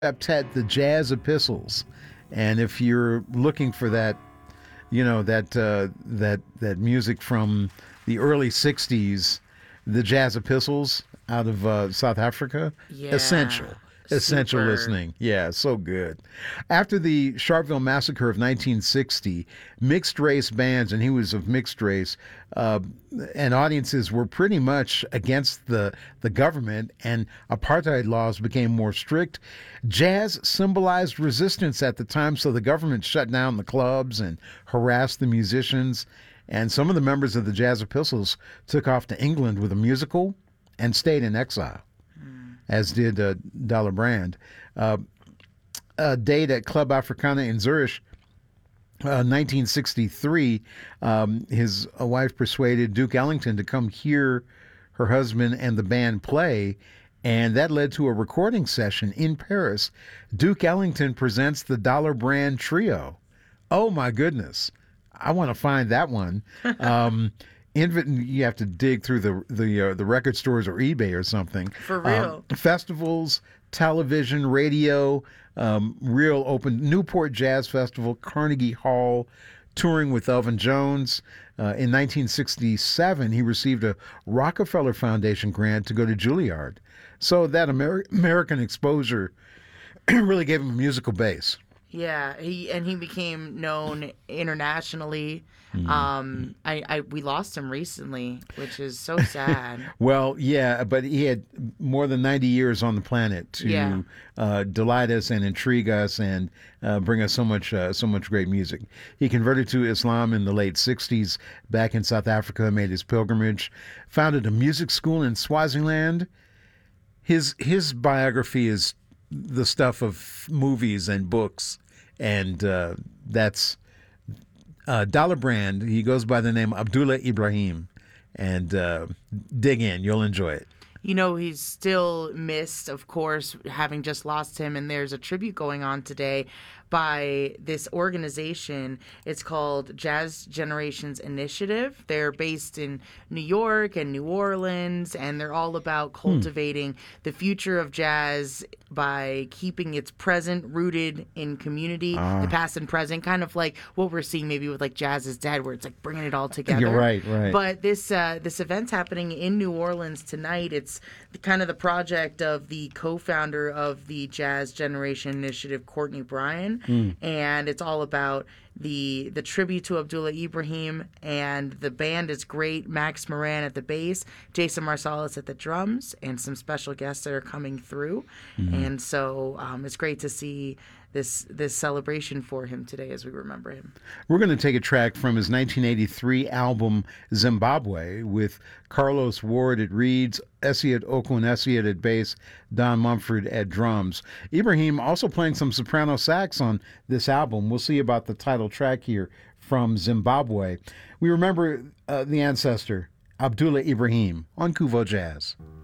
Septet, the Jazz Epistles, and if you're looking for that, that music from the early '60s, the Jazz Epistles out of South Africa, Yeah. essential Super. listening. Yeah, so good. After the Sharpeville Massacre of 1960, mixed race bands, and he was of mixed race, uh, and audiences were pretty much against the government, and apartheid laws became more strict. Jazz symbolized resistance at the time, so the government shut down the clubs and harassed the musicians. And some of the members of the Jazz Epistles took off to England with a musical and stayed in exile, as did Dollar Brand. Uh, a date at Club Africana in Zurich, 1963, his wife persuaded Duke Ellington to come hear her husband and the band play, and that led to a recording session in Paris. Duke Ellington presents the Dollar Brand Trio. Oh my goodness. I want to find that one. Um, you have to dig through the record stores or eBay or something. For real. Festivals, television, radio, real open Newport Jazz Festival, Carnegie Hall, touring with Elvin Jones. In 1967, he received a Rockefeller Foundation grant to go to Juilliard. So that American exposure really gave him a musical base. Yeah, he became known internationally. We lost him recently, which is so sad. Well, yeah, but he had more than 90 years on the planet to Yeah. delight us and intrigue us and bring us so much great music. He converted to Islam in the late 60s, back in South Africa, made his pilgrimage, founded a music school in Swaziland. His biography is the stuff of movies and books, and that's Dollar Brand. He goes by the name Abdullah Ibrahim, and dig in, you'll enjoy it. He's still missed, of course, having just lost him. And there's a tribute going on today by this organization. It's called Jazz Generations Initiative. They're based in New York and New Orleans, and they're all about cultivating the future of jazz by keeping its present rooted in community, the past and present, kind of like what we're seeing maybe with like Jazz is Dead, where it's like bringing it all together. You're right, right. But this event's happening in New Orleans tonight. It's kind of the project of the co-founder of the Jazz Generation Initiative, Courtney Bryan, and it's all about the tribute to Abdullah Ibrahim, and the band is great. Max Moran at the bass, Jason Marsalis at the drums, and some special guests that are coming through. And so it's great to see this celebration for him today as we remember him. We're going to take a track from his 1983 album Zimbabwe with Carlos Ward at reeds, Esiot Okun Esiot at bass, Don Mumford at drums. Ibrahim also playing some soprano sax on this album. We'll see about the title track here from Zimbabwe. We remember the ancestor, Abdullah Ibrahim, on Kuvo Jazz.